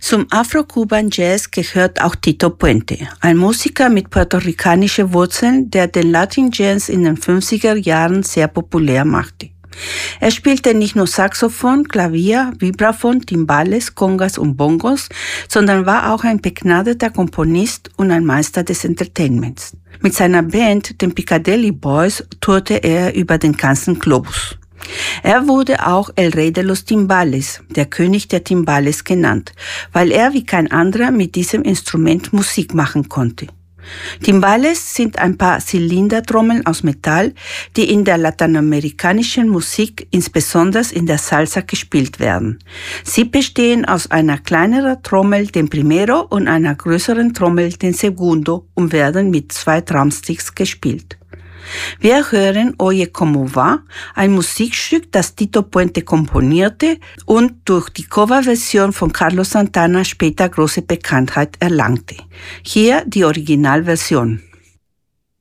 Zum Afro-Cuban Jazz gehört auch Tito Puente, ein Musiker mit puerto-ricanischen Wurzeln, der den Latin Jazz in den 50er Jahren sehr populär machte. Er spielte nicht nur Saxophon, Klavier, Vibraphon, Timbales, Congas und Bongos, sondern war auch ein begnadeter Komponist und ein Meister des Entertainments. Mit seiner Band, den Piccadilly Boys, tourte er über den ganzen Globus. Er wurde auch El Rey de los Timbales, der König der Timbales genannt, weil er wie kein anderer mit diesem Instrument Musik machen konnte. Timbales sind ein paar Zylindertrommeln aus Metall, die in der lateinamerikanischen Musik, insbesondere in der Salsa, gespielt werden. Sie bestehen aus einer kleineren Trommel, dem Primero, und einer größeren Trommel, dem Segundo, und werden mit 2 Drumsticks gespielt. Wir hören Oye Como Va, ein Musikstück, das Tito Puente komponierte und durch die Coverversion von Carlos Santana später große Bekanntheit erlangte. Hier die Originalversion.